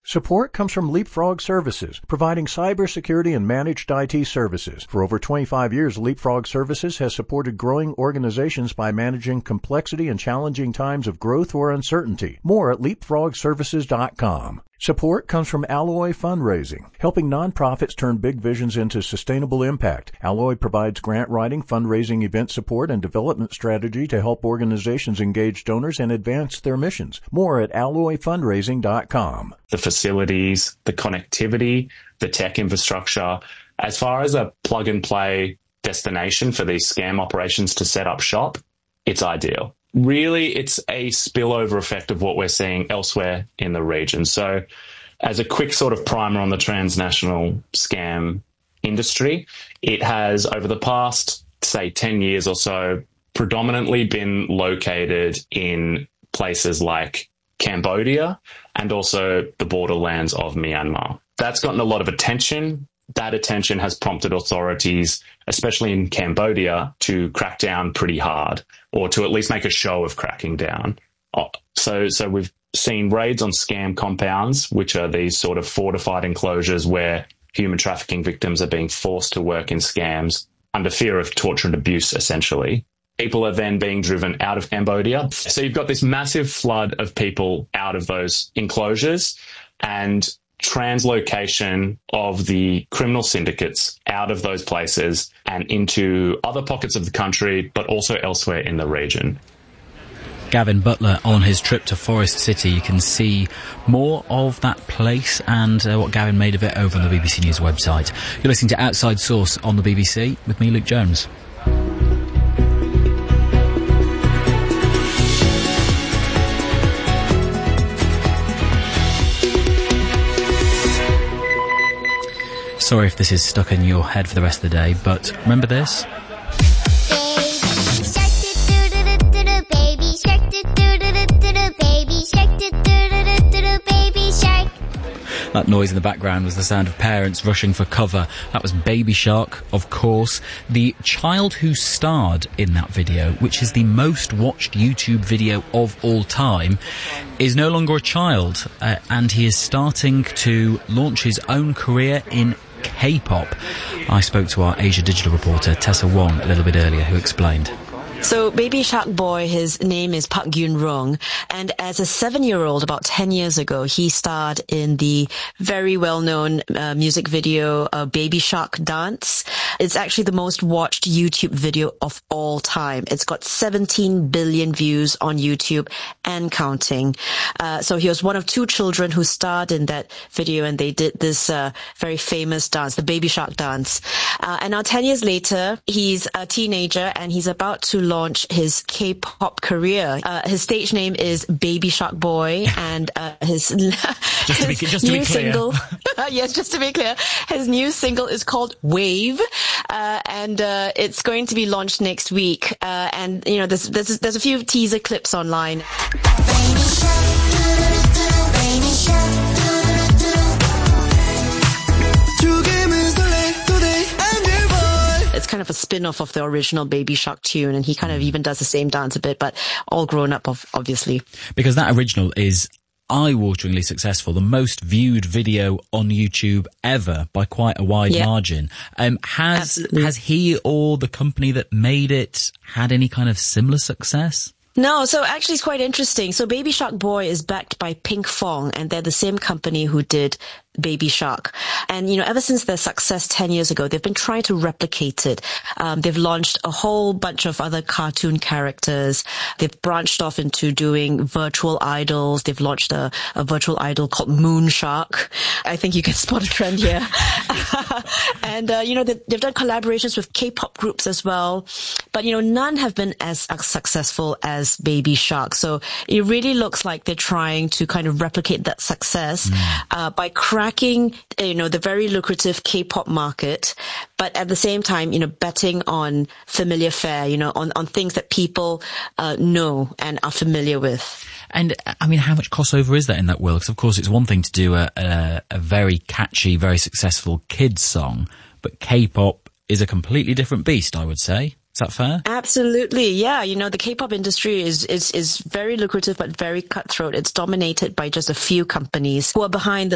Support comes from Leapfrog Services, providing cybersecurity and managed IT services. For over 25 years, Leapfrog Services has supported growing organizations by managing complexity and challenging times of growth or uncertainty. More at leapfrogservices.com. Support comes from Alloy Fundraising, helping nonprofits turn big visions into sustainable impact. Alloy provides grant writing, fundraising, event support, and development strategy to help organizations engage donors and advance their missions. More at alloyfundraising.com. The facilities, the connectivity, the tech infrastructure. As far as a plug-and-play destination for these scam operations to set up shop, it's ideal. Really, it's a spillover effect of what we're seeing elsewhere in the region. So as a quick sort of primer on the transnational scam industry, it has, over the past, say, 10 years or so, predominantly been located in places like Cambodia and also the borderlands of Myanmar. That's gotten a lot of attention. That attention has prompted authorities, especially in Cambodia, to crack down pretty hard, or to at least make a show of cracking down. So we've seen raids on scam compounds, which are these sort of fortified enclosures where human trafficking victims are being forced to work in scams under fear of torture and abuse, essentially. People are then being driven out of Cambodia. So you've got this massive flood of people out of those enclosures, and translocation of the criminal syndicates out of those places and into other pockets of the country, but also elsewhere in the region. Gavin Butler on his trip to Forest City. You can see more of that place and what Gavin made of it over on the BBC News website. You're listening to Outside Source on the BBC with me, Luke Jones. Sorry if this is stuck in your head for the rest of the day, but remember this? That noise in the background was the sound of parents rushing for cover. That was Baby Shark, of course. The child who starred in that video, which is the most watched YouTube video of all time, is no longer a child, and he is starting to launch his own career in K-pop. I spoke to our Asia Digital reporter Tessa Wong a little bit earlier, who explained. So Baby Shark Boy, his name is Park Yoon Rung, and as a 7-year-old, about 10 years ago, he starred in the very well-known music video Baby Shark Dance. It's actually the most watched YouTube video of all time. It's got 17 billion views on YouTube and counting. So he was one of 2 children who starred in that video, and they did this very famous dance, the Baby Shark Dance. And now 10 years later, he's a teenager and he's about to launch his K-pop career. His stage name is Baby Shark Boy, and his new single, yes, just to be clear, his new single is called Wave, and it's going to be launched next week. And you know, there's a few teaser clips online. Baby Shark, Baby Shark. It's kind of a spin-off of the original Baby Shark tune, and he kind of even does the same dance a bit, but all grown up, obviously. Because that original is eye-wateringly successful, the most viewed video on YouTube ever by quite a wide margin. Has he or the company that made it had any kind of similar success? No, so actually it's quite interesting. So Baby Shark Boy is backed by Pinkfong, and they're the same company who did Baby Shark. And, you know, ever since their success 10 years ago, they've been trying to replicate it. They've launched a whole bunch of other cartoon characters. They've branched off into doing virtual idols. They've launched a virtual idol called Moon Shark. I think you can spot a trend here. And, you know, they've done collaborations with K-pop groups as well. But, you know, none have been as successful as Baby Shark. So it really looks like they're trying to kind of replicate that success by cracking, you know, the very lucrative K-pop market, but at the same time, you know, betting on familiar fare, you know, on things that people know and are familiar with. And, I mean, how much crossover is there in that world? Because, of course, it's one thing to do a very catchy, very successful kids song, but K-pop is a completely different beast, I would say. Is that fair? Absolutely, yeah. You know, the K-pop industry is very lucrative but very cutthroat. It's dominated by just a few companies who are behind the